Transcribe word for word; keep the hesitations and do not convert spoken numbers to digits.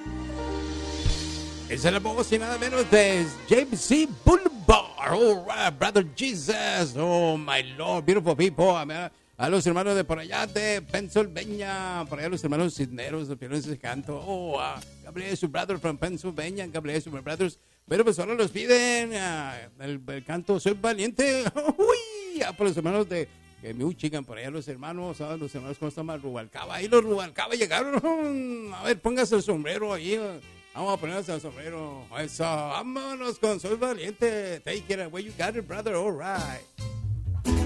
Esa es la voz y nada menos de James C. Boulevard. All right, brother Jesus. Oh, my Lord, beautiful people. A, a los hermanos de por allá de Pennsylvania. Por allá los hermanos Cisneros, los pioneros de canto. Oh, uh, God bless you, brother from Pennsylvania. God bless you, my brothers. Pero pues ahora los piden uh, el, el canto Soy Valiente. Uy, uh, por los hermanos de que Michigan, por allá los hermanos, ¿sabes? Los hermanos, ¿cómo se llama? Rubalcaba. Ahí los Rubalcaba llegaron. A ver, póngase el sombrero ahí. Uh. Vamos a ponernos el sombrero. Eso, vámonos con Soy Valiente. Take it away, you got it, brother. All right.